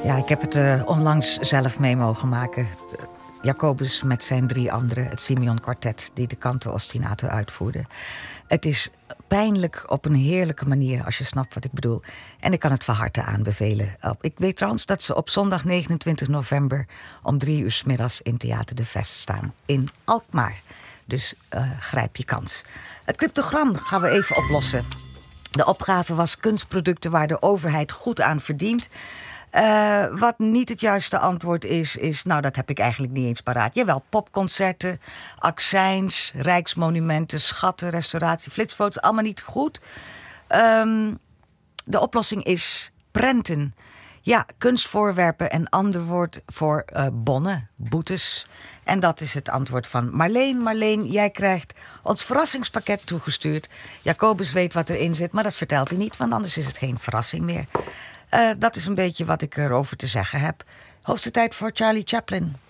Ja, ik heb het onlangs zelf mee mogen maken. Jacobus met zijn 3 anderen, het Simeon Quartet, die de canto ostinato uitvoerde. Het is pijnlijk op een heerlijke manier, als je snapt wat ik bedoel. En ik kan het van harte aanbevelen. Ik weet trouwens dat ze op zondag 29 november om 3 uur 's middags in Theater de Vest staan in Alkmaar. Dus grijp je kans. Het cryptogram gaan we even oplossen. De opgave was kunstproducten waar de overheid goed aan verdient. Wat niet het juiste antwoord is... Nou, dat heb ik eigenlijk niet eens paraat. Jawel, popconcerten, accijns, rijksmonumenten, schatten, restauratie, flitsfoto's. Allemaal niet goed. De oplossing is prenten. Ja, kunstvoorwerpen en ander woord voor bonnen, boetes. En dat is het antwoord van Marleen. Marleen, jij krijgt ons verrassingspakket toegestuurd. Jacobus weet wat erin zit, maar dat vertelt hij niet... want anders is het geen verrassing meer. Dat is een beetje wat ik erover te zeggen heb. Hoogste tijd voor Charlie Chaplin.